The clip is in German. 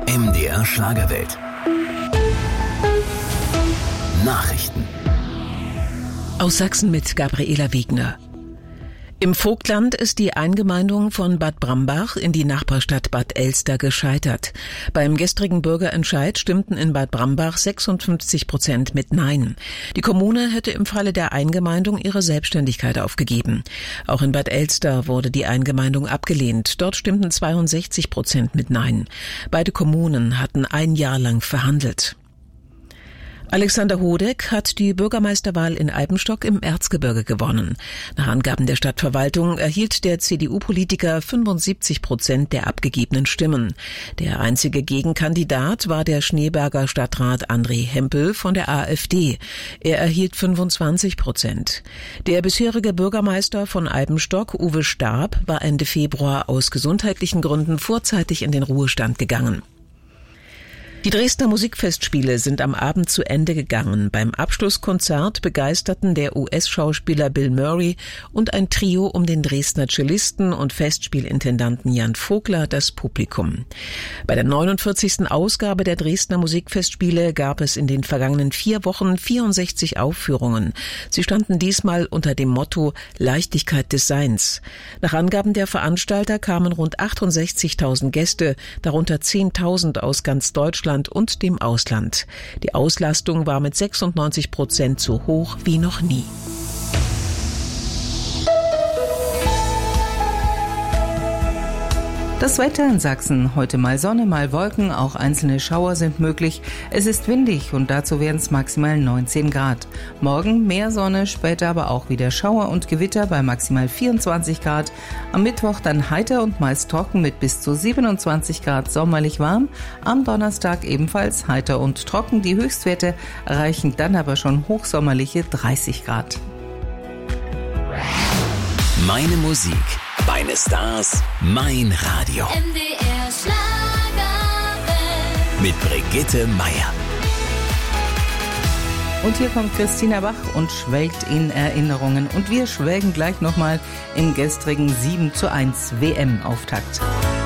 MDR Schlagerwelt. Nachrichten. Aus Sachsen mit Gabriela Wegner. Im Vogtland ist die Eingemeindung von Bad Brambach in die Nachbarstadt Bad Elster gescheitert. Beim gestrigen Bürgerentscheid stimmten in Bad Brambach 56% mit Nein. Die Kommune hätte im Falle der Eingemeindung ihre Selbstständigkeit aufgegeben. Auch in Bad Elster wurde die Eingemeindung abgelehnt. Dort stimmten 62% mit Nein. Beide Kommunen hatten ein Jahr lang verhandelt. Alexander Hodeck hat die Bürgermeisterwahl in Eibenstock im Erzgebirge gewonnen. Nach Angaben der Stadtverwaltung erhielt der CDU-Politiker 75% der abgegebenen Stimmen. Der einzige Gegenkandidat war der Schneeberger Stadtrat André Hempel von der AfD. Er erhielt 25%. Der bisherige Bürgermeister von Eibenstock, Uwe Stab, war Ende Februar aus gesundheitlichen Gründen vorzeitig in den Ruhestand gegangen. Die Dresdner Musikfestspiele sind am Abend zu Ende gegangen. Beim Abschlusskonzert begeisterten der US-Schauspieler Bill Murray und ein Trio um den Dresdner Cellisten und Festspielintendanten Jan Vogler das Publikum. Bei der 49. Ausgabe der Dresdner Musikfestspiele gab es in den vergangenen 4 Wochen 64 Aufführungen. Sie standen diesmal unter dem Motto Leichtigkeit des Seins. Nach Angaben der Veranstalter kamen rund 68.000 Gäste, darunter 10.000 aus ganz Deutschland und dem Ausland. Die Auslastung war mit 96% so hoch wie noch nie. Das Wetter in Sachsen. Heute mal Sonne, mal Wolken, auch einzelne Schauer sind möglich. Es ist windig und dazu werden es maximal 19 Grad. Morgen mehr Sonne, später aber auch wieder Schauer und Gewitter bei maximal 24 Grad. Am Mittwoch dann heiter und meist trocken mit bis zu 27 Grad sommerlich warm. Am Donnerstag ebenfalls heiter und trocken. Die Höchstwerte erreichen dann aber schon hochsommerliche 30 Grad. Meine Musik, meine Stars, mein Radio. MDR Schlagerwelt. Mit Brigitte Meier. Und hier kommt Christina Bach und schwelgt in Erinnerungen. Und wir schwelgen gleich nochmal im gestrigen 7:1 WM-Auftakt.